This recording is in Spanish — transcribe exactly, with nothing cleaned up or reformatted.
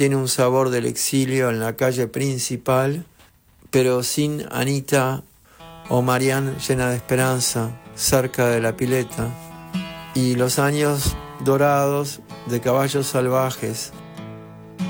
tiene un sabor del exilio en la calle principal, pero sin Anita o Marianne llena de esperanza cerca de la pileta, y los años dorados de Caballos Salvajes